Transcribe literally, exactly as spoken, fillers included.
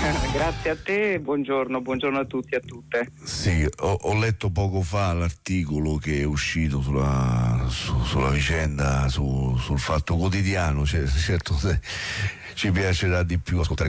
Grazie a te, buongiorno, buongiorno a tutti e a tutte. Sì, ho, ho letto poco fa l'articolo che è uscito sulla, su, sulla vicenda, su, sul Fatto Quotidiano, cioè, certo ci piacerà di più ascoltare